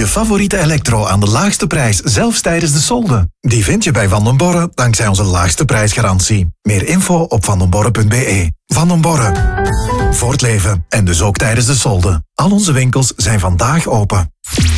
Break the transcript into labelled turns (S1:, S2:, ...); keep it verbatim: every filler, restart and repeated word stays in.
S1: favoriete elektro aan de laagste prijs, zelfs tijdens de solde. Die vind je bij Van den Borre dankzij onze laagste prijsgarantie. Meer info op vandenborre punt be. Van den Borre. Voor het leven en dus ook tijdens de solde. Al onze winkels zijn vandaag open.